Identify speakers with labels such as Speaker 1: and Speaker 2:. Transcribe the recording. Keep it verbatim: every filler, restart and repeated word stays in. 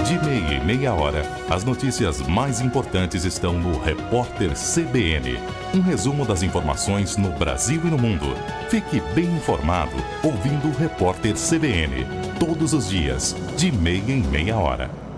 Speaker 1: De meia em meia hora, as notícias mais importantes estão no Repórter C B N. Um resumo das informações no Brasil e no mundo. Fique bem informado ouvindo o Repórter C B N. Todos os dias, de meia em meia hora.